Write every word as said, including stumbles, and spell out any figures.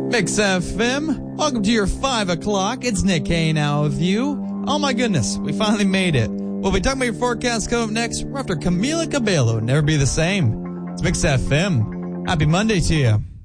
Mix F M, welcome to your five o'clock. It's Nick K now with you. Oh my goodness, we finally made it. We'll be talking about your forecast coming up next. We're after Camila Cabello, Never Be the Same. It's Mix F M. Happy Monday to you.